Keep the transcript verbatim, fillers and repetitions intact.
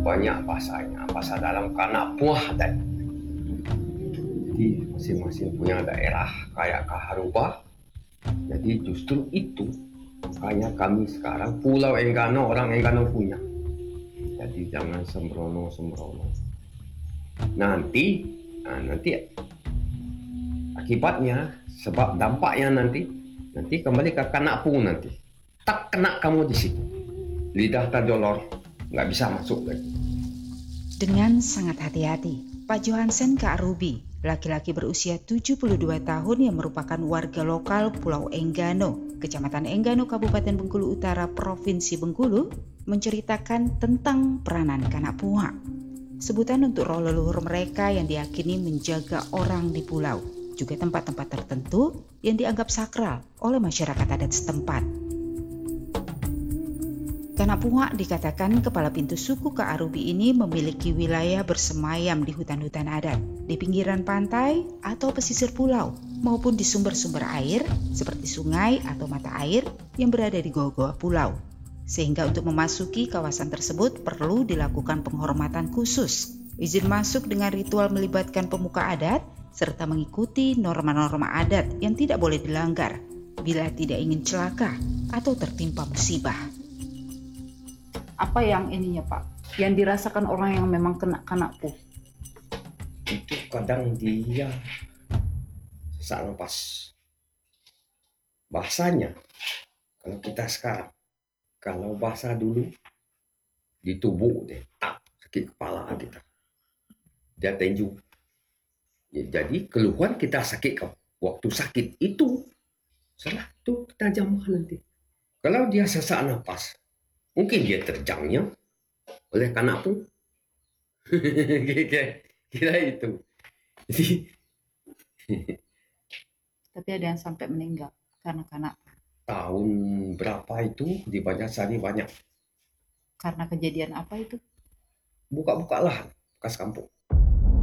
banyak bahasanya, bahasa dalam Kanak Puah tadi. Jadi masing-masing punya daerah kayak Kaharuba. Jadi justru itu kayak kami sekarang Pulau Enggano, orang Enggano punya. Jadi jangan sembrono-sembrono. Nanti, nah nanti akibatnya, sebab dampaknya nanti, nanti kembali ke Kanakpu nanti. Tak kena kamu di situ. Lidah terjolor, nggak bisa masuk lagi. Dengan sangat hati-hati, Pak Johansen Kaarubi, laki-laki berusia tujuh puluh dua tahun yang merupakan warga lokal Pulau Enggano, Kecamatan Enggano, Kabupaten Bengkulu Utara, Provinsi Bengkulu, menceritakan tentang peranan Kanak Puah. Sebutan untuk roh leluhur mereka yang diyakini menjaga orang di pulau, juga tempat-tempat tertentu yang dianggap sakral oleh masyarakat adat setempat. Kanak Puah dikatakan kepala pintu suku Kaarubi ini memiliki wilayah bersemayam di hutan-hutan adat, di pinggiran pantai atau pesisir pulau, maupun di sumber-sumber air seperti sungai atau mata air yang berada di goa-goa pulau. Sehingga untuk memasuki kawasan tersebut perlu dilakukan penghormatan khusus, izin masuk dengan ritual melibatkan pemuka adat, serta mengikuti norma-norma adat yang tidak boleh dilanggar bila tidak ingin celaka atau tertimpa musibah. Apa yang ininya Pak, yang dirasakan orang yang memang kena Kanak Puah? Itu kadang dia sesak nafas. Bahasanya, kalau kita sekarang, kalau bahasa dulu, ditubuk deh, tak, sakit kepala kita. Dia tinju. Ya, jadi keluhan kita sakit kau. Waktu sakit itu, salah itu kita jamah nanti. Kalau dia sesak nafas, mungkin dia terjangnya oleh Kanak Puah. kira, kira itu. Jadi, Tapi ada yang sampai meninggal karena Kanak Puah. tahun berapa itu di Banjarsari banyak. Karena kejadian apa itu? Buka-buka lahan bekas kampung.